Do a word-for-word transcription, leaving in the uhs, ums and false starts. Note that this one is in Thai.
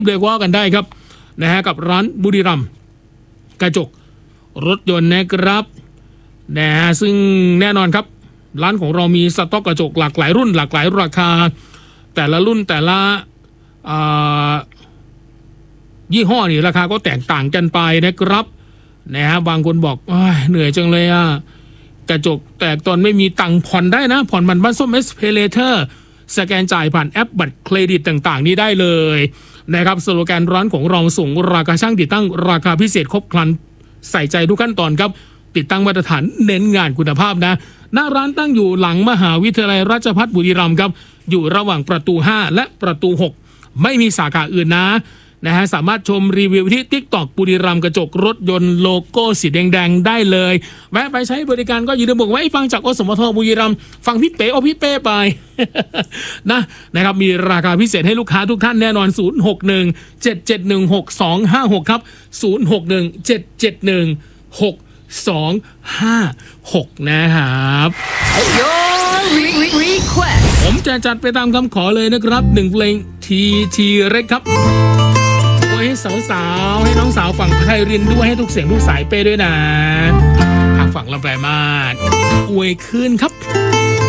เรียกว่ากันได้ครับนะฮะกับร้านบุรีรัมย์กระจกรถยนต์นะครับนะฮะซึ่งแน่นอนครับร้านของเรามีสต็อกกระจกหลากหลายรุ่นหลากหลายราคาแต่ละรุ่นแต่ละยี่ห้อนี่ราคาก็แตกต่างกันไปนะครับนะฮะบางคนบอกเหนื่อยจังเลยอ่ะกระจกแตกตอนไม่มีตังค์ผ่อนได้นะผ่อนมันบ้านส้มเอสเพเลเตอร์สแกนจ่ายผ่านแอปบัตรเครดิตต่างๆนี้ได้เลยนะครับสโลแกนร้านของเราส่งราคาช่างติดตั้งราคาพิเศษครบครันใส่ใจทุกขั้นตอนครับติดตั้งมาตรฐานเน้นงานคุณภาพนะหน้าร้านตั้งอยู่หลังมหาวิทยาลัยราชภัฏบุรีรัมย์ครับอยู่ระหว่างประตูห้าและประตูหกไม่มีสาขาอื่นนะนะฮะสามารถชมรีวิวที่ TikTok บุรีรัมย์กระจกรถยนต์โลโก้สีแดงๆได้เลยแวะไปใช้บริการก็อย่าลืมบอกไว้ฟังจากอสมทบุรีรัมย์ฟังพี่เป๋เอาพี่เป้ไป นะนะครับมีราคาพิเศษให้ลูกค้าทุกท่านแน่นอนศูนย์ หก หนึ่ง เจ็ด เจ็ด หนึ่ง หก สอง ห้า หกครับศูนย์ หก หนึ่ง เจ็ด เจ็ด หนึ่ง หก สอง ห้า หกนะครับ ผมจะจัดไปตามคำขอเลยนะครับหนึ่งเพลงทีทีเร็กครับให้สาวๆให้น้องสาวฝั่งไทยรินด้วยให้ทุกเสียงทุกสายเป้ด้วยนะทางฝั่งลำปลายมาดอวยคืนครับ